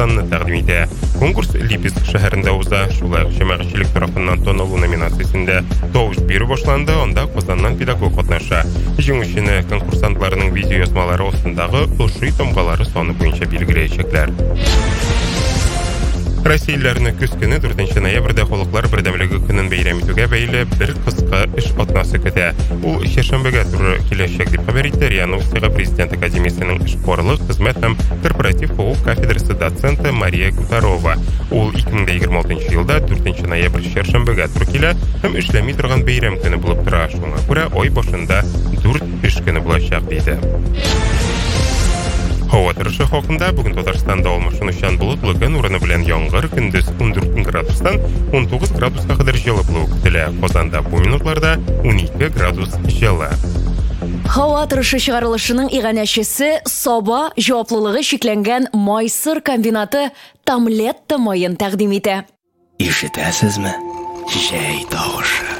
Казанны тәкъдим итә. Конкурс Липецк шәһәрендә уза. Шулай ук җәмәгатьчелек тарафыннан танылу номинациясендә тавыш бирү башланды. Анда Казаннан педагог катнаша. Җиңүчене конкурсантларның видео язмалары астындагы ошый тамгалары саны буенча билгеләячәкләр. Россияләрне көз көне 4 ноябрьдә халыклар бердәмлеге көнен бәйрәм итүгә бәйле бер кыска эш атнасы көтә. Ул чәршәмбегә туры киләчәк дип хәбәр итте РИА Новостига Президент Академиясенең эшкуарлык, хезмәт һәм корпоратив хокук кафедрасы доценты Мария Гутарова. Ул 2026 елда 4 ноябрь чәршәмбегә туры килә һәм эшләми торган бәйрәм көне булып тора. Шуңа күрә ай башында 4 эш көне булачак диде. Һава торышы хакында бүген Татарстанда алмашынучан болытлы көн урыны белән яңгыр, көндез 14 градустан 19 градуска кадәр җылы булу көтелә. Казанда бу минутларда 12 градус җылы. Һава торышы чыгарылышының иганәчесе Саба җаваплылыгы шикләнгән майсыр комбинаты Тамлетта майын тәкъдим итә. Ишетәсезме? Җәй тавышы.